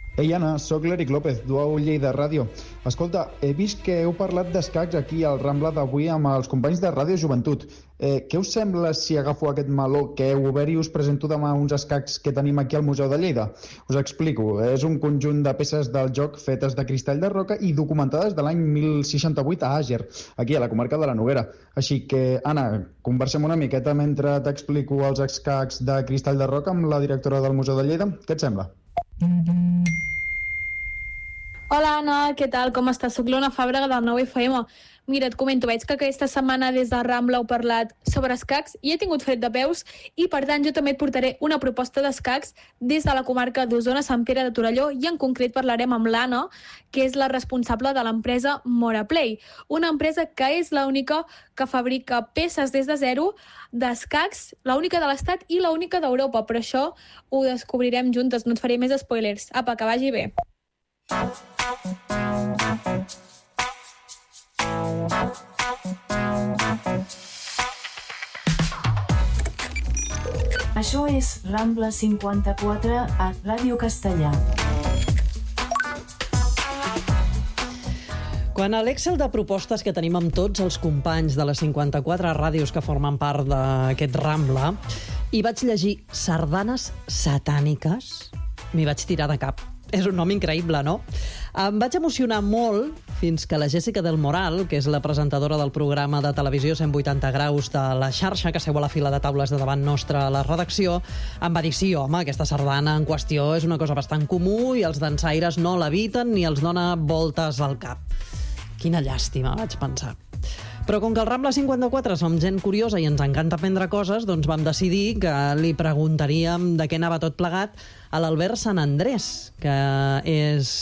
Ei, Anna, sóc l'Eric López, d'UAU Lleida Ràdio. Escolta, he vist que heu parlat d'escacs aquí al Rambla d'avui amb els companys de Ràdio Joventut. Què us sembla si agafo aquest meló que heu obert i us presento demà uns escacs que tenim aquí al Museu de Lleida? Us explico. És un conjunt de peces del joc fetes de cristall de roca i documentades de l'any 1068 a Àger, aquí a la comarca de la Noguera. Així que, Anna, conversem una miqueta mentre t'explico els escacs de cristall de roca amb la directora del Museu de Lleida. Què et sembla? Hola Anna, què tal? Com estàs? Soc l'Ona Fàbrega del 9FM. Mira, et comento, veig que aquesta setmana des de Rambla heu parlat sobre escacs i he tingut fred de peus i per tant jo també et portaré una proposta d'escacs des de la comarca d'Osona, Sant Pere de Torelló, i en concret parlarem amb l'Anna, que és la responsable de l'empresa Moraplay, una empresa que és l'única que fabrica peces des de zero d'escacs, l'única de l'Estat i l'única d'Europa, però això ho descobrirem juntes, no et faré més spoilers. Apa, que vagi bé. Això és Rambla 54 a Ràdio Castellà. Quan a l'Excel de propostes que tenim amb tots els companys de les 54 ràdios que formen part d'aquest Rambla, hi vaig llegir sardanes satàniques, m'hi vaig tirar de cap. És un nom increïble, no? Em vaig emocionar molt fins que la Jessica del Moral, que és la presentadora del programa de televisió 180 graus de la xarxa, que seu a la fila de taules de davant nostra a la redacció, em va dir, sí, home, aquesta sardana en qüestió és una cosa bastant comú i els dansaires no l'eviten ni els dona voltes al cap. Quina llàstima, vaig pensar. Però com que al Rambla 54 som gent curiosa i ens encanta aprendre coses, doncs vam decidir que li preguntaríem de què anava tot plegat a l'Albert Sant Andrés, que és...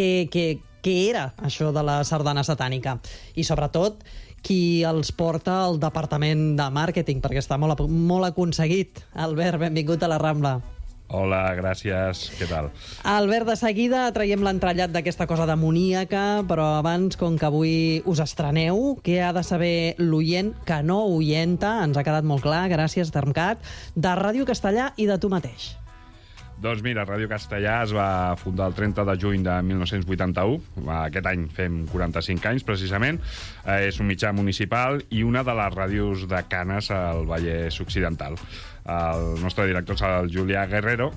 Què era això de la sardana satànica? I sobretot, qui els porta al departament de màrqueting, perquè està molt aconseguit. Albert, benvingut a la Rambla. Hola, gràcies. Què tal? Albert, de seguida traiem l'entrellat d'aquesta cosa demoníaca, però abans, com que avui us estreneu, què ha de saber l'oient que no oienta? Ens ha quedat molt clar, gràcies, Termcat, de Ràdio Castellà i de tu mateix. Doncs mira, Ràdio Castellà es va fundar el 30 de juny de 1981. Aquest any fem 45 anys, precisament. És un mitjà municipal i una de les ràdios de Canes al Vallès Occidental. El nostre director és el Julià Guerrero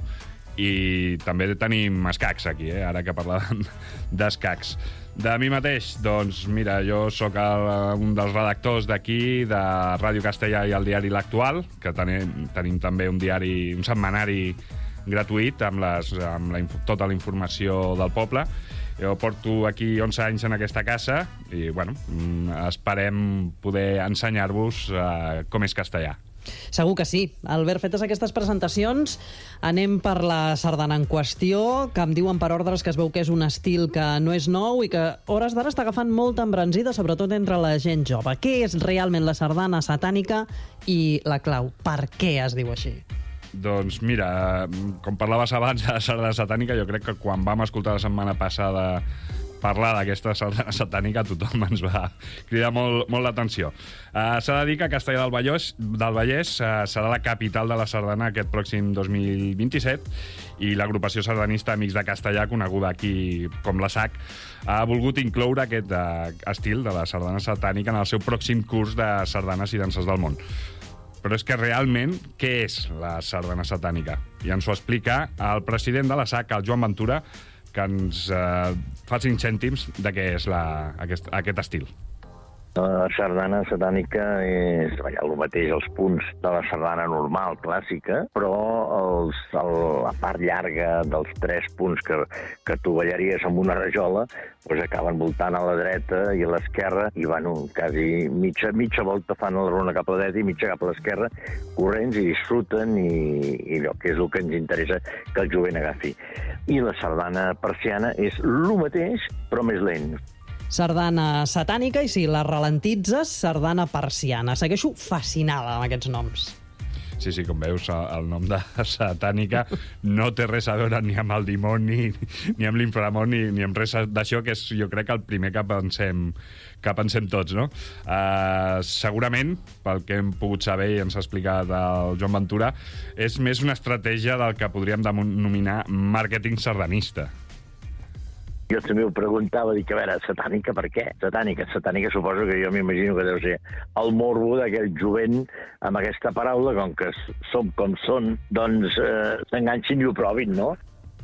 i també tenim escacs aquí, ara que parlàvem d'escacs. De mi mateix, doncs mira, jo sóc un dels redactors d'aquí, de Ràdio Castellà i el diari L'Actual, que tenim també un setmanari gratuït amb tota la informació del poble. Jo porto aquí 11 anys en aquesta casa i, bueno, esperem poder ensenyar-vos com és castellà. Segur que sí. Albert, fetes aquestes presentacions, anem per la sardana en qüestió, que em diuen per ordres que es veu que és un estil que no és nou i que a hores d'ara està agafant molta embranzida, sobretot entre la gent jove. Què és realment la sardana satànica i la clau? Per què es diu així? Doncs mira, com parlaves abans de la sardana satànica, jo crec que quan vam escoltar la setmana passada parlar d'aquesta sardana satànica tothom ens va cridar molt l'atenció. S'ha de dir que Castellar del Vallès serà la capital de la sardana aquest pròxim 2027 i l'agrupació sardanista Amics de Castellà, coneguda aquí com la SAC, ha volgut incloure aquest estil de la sardana satànica en el seu pròxim curs de sardanes i danses del món. Però és que realment, què és la sardana satànica? I ens ho explica el president de la SAC, el Joan Ventura, que ens fa 5 cèntims de què és aquest estil. La sardana satànica és el mateix, els punts de la sardana normal, clàssica, però la part llarga dels 3 punts que tu ballaries amb una rajola doncs acaben voltant a la dreta i a l'esquerra i quasi mitja volta fan la ronda cap a la dreta i mitja cap a l'esquerra, corrents i disfruten i allò que és el que ens interessa que el jovent agafi. I la sardana persiana és el mateix, però més lent. Sardana satànica i, si la ralentitzes, sardana persiana. Segueixo fascinada amb aquests noms. Sí, com veus, el nom de satànica no té res a veure ni amb el dimoni, ni amb l'inframón, ni amb res d'això, que és, jo crec, el primer que pensem tots, no? Segurament, pel que hem pogut saber i ens ha explicat el Joan Ventura, és més una estratègia del que podríem denominar màrqueting sardanista. Jo també ho preguntava, dic, a veure, satànica per què? Satànica suposo que jo m'imagino que deu ser el morbo d'aquell jovent amb aquesta paraula, com que som com són, doncs s'enganxin i ho provin, no?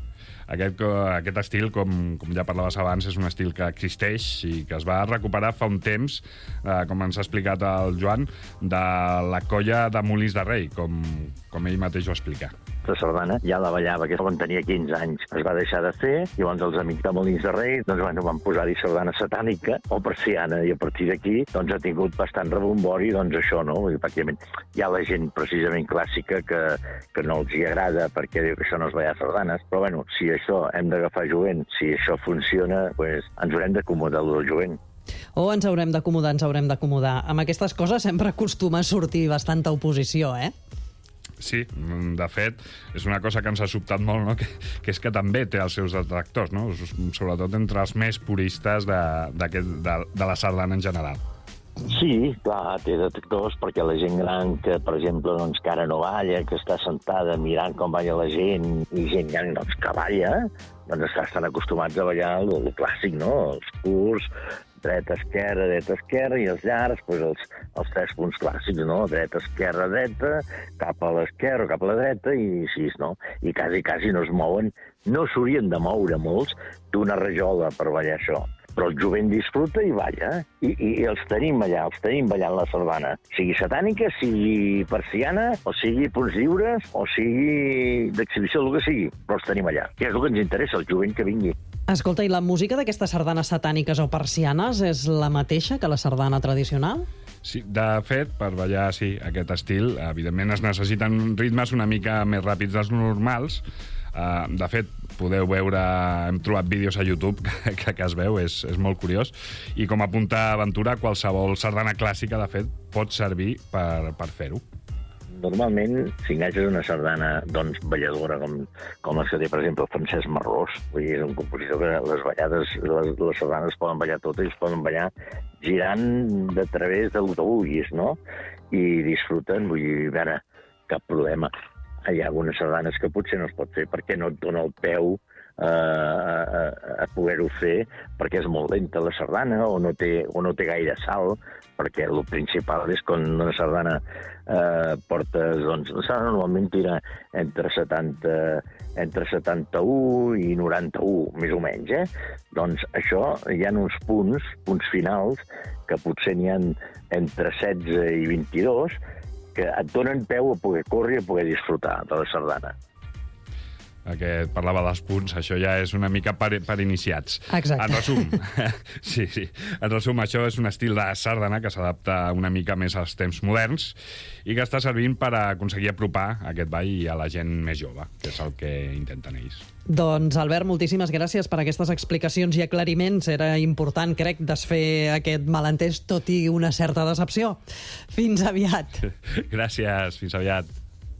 Aquest estil, com ja parlaves abans, és un estil que existeix i que es va recuperar fa un temps, com ens ha explicat el Joan, de la colla de Molins de Rei, com ell mateix ho explica. La sardana ja la ballava, que quan tenia 15 anys. Es va deixar de fer, i llavors els amics de Molins de Rei van posar-hi sardana satànica o persiana, i a partir d'aquí ha tingut bastant rebombori, això, no? I pràcticament hi ha la gent precisament clàssica que no els hi agrada perquè diu que això no és ballar sardanes, però bueno, si això hem d'agafar jovent, si això funciona, doncs ens haurem d'acomodar del jovent. Ens haurem d'acomodar. Amb aquestes coses sempre acostuma a sortir bastanta oposició, eh? Sí, de fet, és una cosa que ens ha sobtat molt, no? Que és que també té els seus detractors, no? Sobretot entre els més puristes de la sardana en general. Sí, clar, té detractors perquè la gent gran que, per exemple, que ara no balla, que està sentada mirant com balla la gent, i gent gran que balla, estan acostumats a ballar el clàssic, no? Els curts, dreta, esquerra, i els llargs, els 3 punts clàssics, no? Dreta, esquerra, cap a l'esquerra o cap a la dreta, i així, no? I quasi no es mouen, no s'haurien de moure molts d'una rajola per ballar això. Però el jovent disfruta i balla, i els tenim allà, ballant la sardana. Sigui satànica, sigui persiana, o sigui punts lliures, o sigui d'exhibició, el que sigui, però els tenim allà. Que és el que ens interessa, el jovent que vingui. Escolta, i la música d'aquestes sardanes satàniques o persianes és la mateixa que la sardana tradicional? Sí, de fet, per ballar aquest estil, evidentment es necessiten ritmes una mica més ràpids dels normals. De fet, podeu veure, hem trobat vídeos a YouTube que es veu, és molt curiós, i com apunta Ventura, qualsevol sardana clàssica, de fet, pot servir per fer-ho. Normalment, si enganxes una sardana balladora com les que té, per exemple, Francesc Marrós, és un compositor que les ballades, les sardanes poden ballar totes, i es poden ballar girant de través del que vulguis, no? I disfruten, vull dir, a veure, cap problema. Hi ha algunes sardanes que potser no es pot fer perquè no et dona el peu a poder-ho fer, perquè és molt lenta la sardana o no té gaire salt, perquè el principal és quan una sardana portes... la sardana normalment tira entre 71 i 91, més o menys, eh? Doncs això, hi ha uns punts finals, que potser n'hi ha entre 16 i 22, que et donen peu a poder córrer i a poder disfrutar de la sardana. Que parlava dels punts, això ja és una mica per iniciats. Exacte. En resum, sí. En resum, això és un estil de sardana que s'adapta una mica més als temps moderns i que està servint per aconseguir apropar aquest ball a la gent més jove, que és el que intenten ells. Doncs, Albert, moltíssimes gràcies per aquestes explicacions i aclariments. Era important, crec, desfer aquest malentès, tot i una certa decepció. Fins aviat. Gràcies, fins aviat.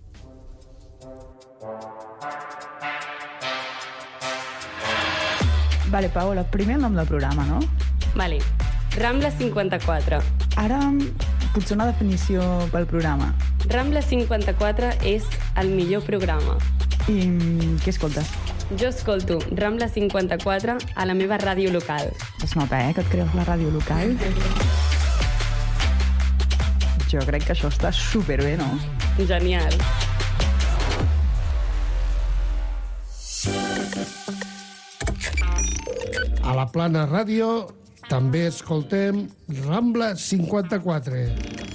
Vale, Paola, primer nom del programa, no? Vale. Rambla 54. Ara, potser una definició pel programa. Rambla 54 és el millor programa. I què escoltes? Jo escolto Rambla 54 a la meva ràdio local. Es nota, que et creus la ràdio local? Jo crec que això està superbé, no? Genial. A la Plana Ràdio també escoltem Rambla 54.